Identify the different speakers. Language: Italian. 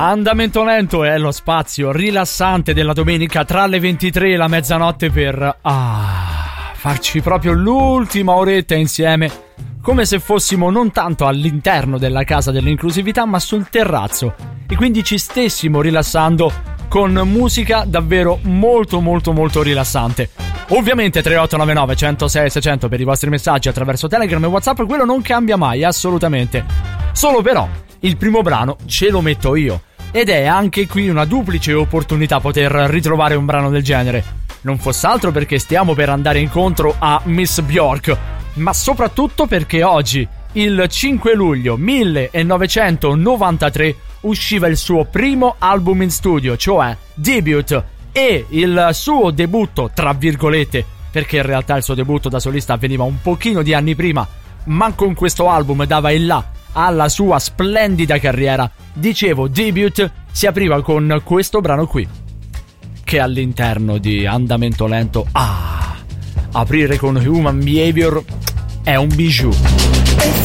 Speaker 1: Andamento lento è lo spazio rilassante della domenica tra le 23 e la mezzanotte per farci proprio l'ultima oretta insieme, come se fossimo non tanto all'interno della casa dell'inclusività ma sul terrazzo, e quindi ci stessimo rilassando con musica davvero molto molto molto rilassante. Ovviamente 3899 106 600 per i vostri messaggi attraverso Telegram e WhatsApp, quello non cambia mai, assolutamente. Solo però il primo brano ce lo metto io, ed è anche qui una duplice opportunità poter ritrovare un brano del genere. Non fosse altro perché stiamo per andare incontro a Miss Bjork, ma soprattutto perché oggi, il 5 luglio 1993, usciva il suo primo album in studio, cioè Debut, e il suo debutto, tra virgolette, perché in realtà il suo debutto da solista avveniva un pochino di anni prima, ma con questo album dava il là alla sua splendida carriera. Dicevo, Debut si apriva con questo brano qui, che all'interno di Andamento Lento, aprire con Human Behavior è un bijou.